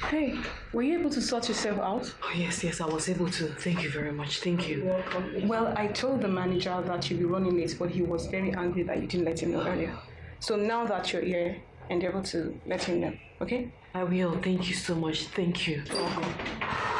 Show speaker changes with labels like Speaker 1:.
Speaker 1: Hey, were you able to sort yourself out?
Speaker 2: Oh, yes, I was able to. Thank you very much. Thank you.
Speaker 1: Well, I told the manager that you'd be running late, but he was very angry that you didn't let him know earlier. So now that you're here, endeavor to let him know, okay?
Speaker 2: I will. Thank you so much. Thank you.
Speaker 1: Welcome.